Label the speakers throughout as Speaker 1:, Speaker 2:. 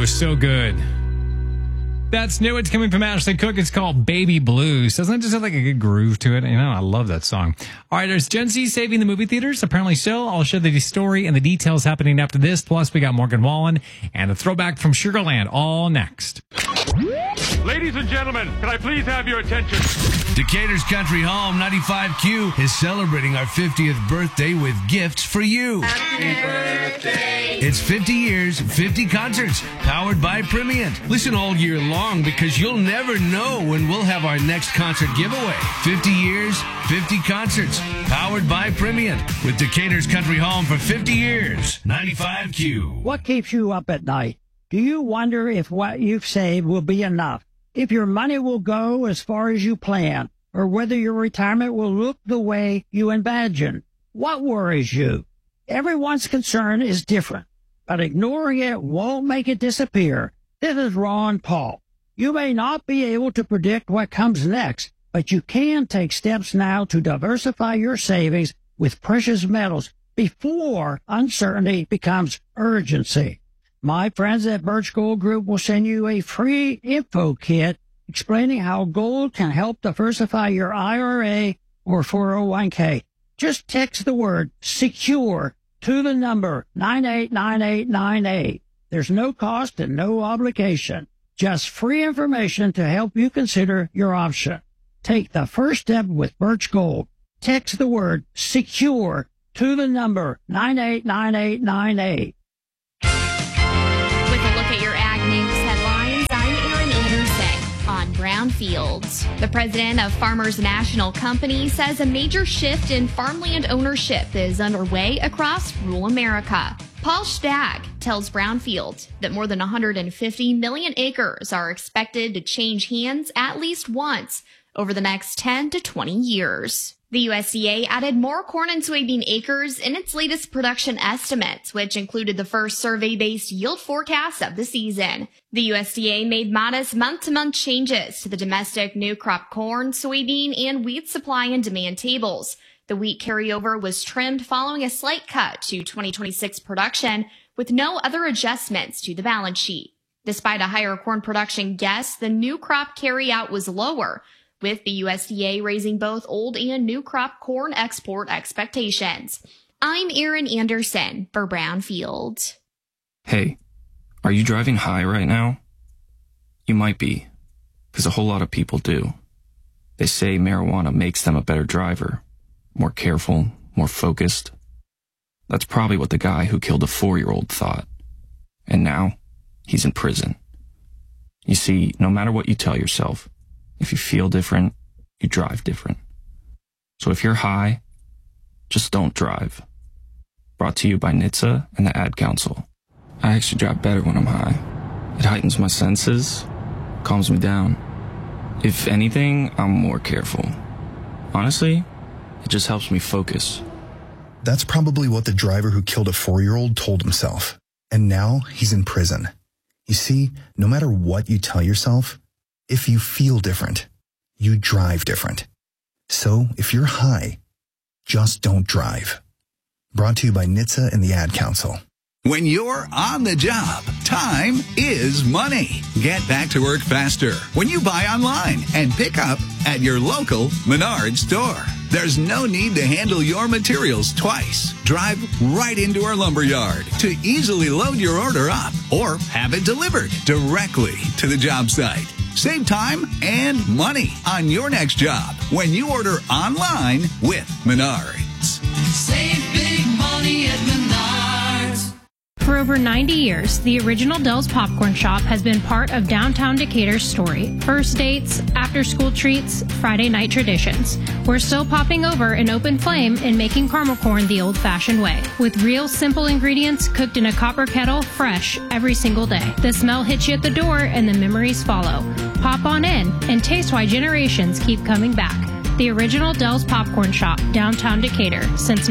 Speaker 1: Ooh, so good. That's new. It's coming from Ashley Cook. It's called Baby Blues. Doesn't it just have like a good groove to it? You know, I love that song. All right, there's Gen Z saving the movie theaters. Apparently so. I'll show the story and the details happening after this. Plus, we got Morgan Wallen and a throwback from Sugarland all next.
Speaker 2: Ladies and gentlemen, can I please have your attention?
Speaker 3: Decatur's Country Home 95Q is celebrating our 50th birthday with gifts for you.
Speaker 4: Happy birthday.
Speaker 3: It's 50 years, 50 concerts, powered by Primient. Listen all year long because you'll never know when we'll have our next concert giveaway. 50 years, 50 concerts, powered by Primient. With Decatur's Country Home for 50 years. 95Q.
Speaker 5: What keeps you up at night? Do you wonder if what you've saved will be enough? If your money will go as far as you plan, or whether your retirement will look the way you imagine? What worries you? Everyone's concern is different, but ignoring it won't make it disappear. This is Ron Paul. You may not be able to predict what comes next, but you can take steps now to diversify your savings with precious metals before uncertainty becomes urgency. My friends at Birch Gold Group will send you a free info kit explaining how gold can help diversify your IRA or 401k. Just text the word SECURE to the number 989898. There's no cost and no obligation. Just free information to help you consider your option. Take the first step with Birch Gold. Text the word SECURE to the number 989898.
Speaker 6: At your Ag News headlines, I'm Erin Anderson on Brownfield. The president of Farmers National Company says a major shift in farmland ownership is underway across rural America. Paul Stagg tells Brownfield that more than 150 million acres are expected to change hands at least once over the next 10 to 20 years. The USDA added more corn and soybean acres in its latest production estimates, which included the first survey-based yield forecast of the season. The USDA made modest month-to-month changes to the domestic new crop corn, soybean, and wheat supply and demand tables. The wheat carryover was trimmed following a slight cut to 2026 production, with no other adjustments to the balance sheet. Despite a higher corn production guess, the new crop carryout was lower, with the USDA raising both old and new crop corn export expectations. I'm Erin Anderson for Brownfield.
Speaker 7: Hey, are you driving high right now? You might be, because a whole lot of people do. They say marijuana makes them a better driver, more careful, more focused. That's probably what the guy who killed a 4-year-old thought. And now, he's in prison. You see, no matter what you tell yourself, if you feel different, you drive different. So if you're high, just don't drive. Brought to you by NHTSA and the Ad Council. I actually drive better when I'm high. It heightens my senses, calms me down. If anything, I'm more careful. Honestly, it just helps me focus.
Speaker 8: That's probably what the driver who killed a 4-year-old told himself. And now he's in prison. You see, no matter what you tell yourself, if you feel different, you drive different. So if you're high, just don't drive. Brought to you by NHTSA and the Ad Council.
Speaker 9: When you're on the job, time is money. Get back to work faster when you buy online and pick up at your local Menards store. There's no need to handle your materials twice. Drive right into our lumber yard to easily load your order up or have it delivered directly to the job site. Save time and money on your next job when you order online with Menards.
Speaker 4: Save big money at Menards.
Speaker 10: For over 90 years, the original Dell's Popcorn Shop has been part of downtown Decatur's story. First dates, after-school treats, Friday night traditions. We're still popping over an open flame and making caramel corn the old-fashioned way, with real simple ingredients cooked in a copper kettle, fresh every single day. The smell hits you at the door and the memories follow. Pop on in and taste why generations keep coming back. The original Dell's Popcorn Shop, downtown Decatur, since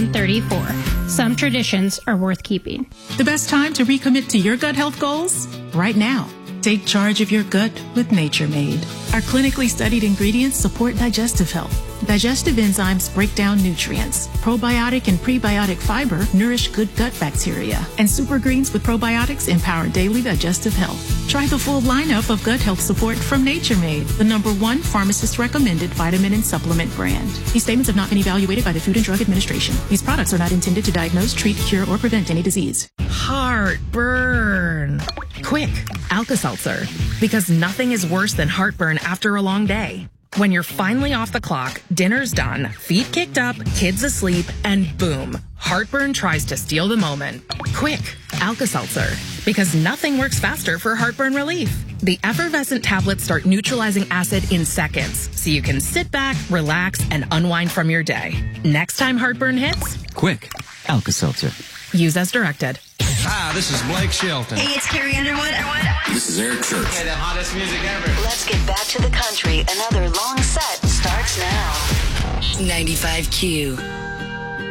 Speaker 10: 1934. Some traditions are worth keeping.
Speaker 11: The best time to recommit to your gut health goals? Right now. Take charge of your gut with Nature Made. Our clinically studied ingredients support digestive health, Digestive enzymes break down nutrients. Probiotic and prebiotic fiber nourish good gut bacteria. And Super Greens with probiotics empower daily digestive health. Try the full lineup of gut health support from Nature Made, the #1 pharmacist-recommended vitamin and supplement brand. These statements have not been evaluated by the Food and Drug Administration. These products are not intended to diagnose, treat, cure, or prevent any disease.
Speaker 12: Heartburn. Quick, Alka-Seltzer. Because nothing is worse than heartburn after a long day. When you're finally off the clock, dinner's done, feet kicked up, kids asleep, and boom, heartburn tries to steal the moment. Quick, Alka-Seltzer. Because nothing works faster for heartburn relief. The effervescent tablets start neutralizing acid in seconds, so you can sit back, relax, and unwind from your day. Next time heartburn hits,
Speaker 7: Quick, Alka-Seltzer.
Speaker 12: use as directed.
Speaker 3: Hi, this is Blake Shelton.
Speaker 13: Hey, it's Carrie Underwood.
Speaker 3: This is Eric Church.
Speaker 14: Hey, the hottest music ever.
Speaker 13: Let's get back to the country. Another long set starts now. 95Q.